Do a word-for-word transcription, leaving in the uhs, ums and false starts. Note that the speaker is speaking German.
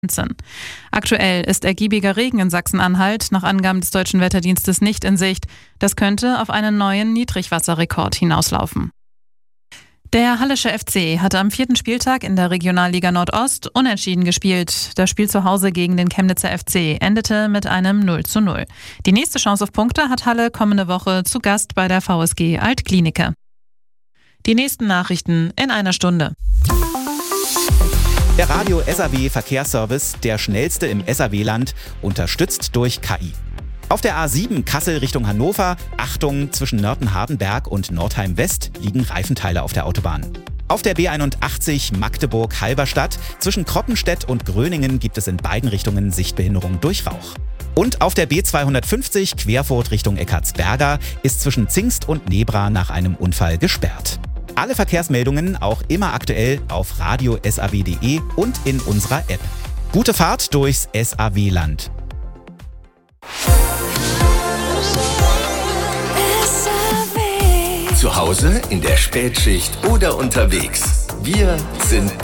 Aktuell ist ergiebiger Regen in Sachsen-Anhalt nach Angaben des Deutschen Wetterdienstes nicht in Sicht. Das könnte auf einen neuen Niedrigwasserrekord hinauslaufen. Der Hallische F C hatte am vierten Spieltag in der Regionalliga Nordost unentschieden gespielt. Das Spiel zu Hause gegen den Chemnitzer F C endete mit einem null zu null. Die nächste Chance auf Punkte hat Halle kommende Woche zu Gast bei der V S G Altklinike. Die nächsten Nachrichten in einer Stunde. Der Radio S A W Verkehrsservice, der schnellste im S A W-Land, unterstützt durch K I. Auf der A sieben Kassel Richtung Hannover, Achtung, zwischen Nörten-Hardenberg und Nordheim West liegen Reifenteile auf der Autobahn. Auf der B einundachtzig Magdeburg-Halberstadt, zwischen Kroppenstedt und Gröningen gibt es in beiden Richtungen Sichtbehinderung durch Rauch. Und auf der B zweihundertfünfzig Querfurt Richtung Eckartsberger ist zwischen Zingst und Nebra nach einem Unfall gesperrt. Alle Verkehrsmeldungen auch immer aktuell auf radio punkt s a w punkt d e und in unserer App. Gute Fahrt durchs S A W-Land. Zu Hause, in der Spätschicht oder unterwegs. Wir sind